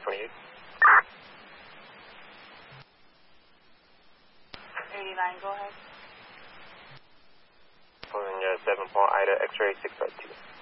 28. 89, go ahead. Pulling 7 Paul Ida, X-ray 652.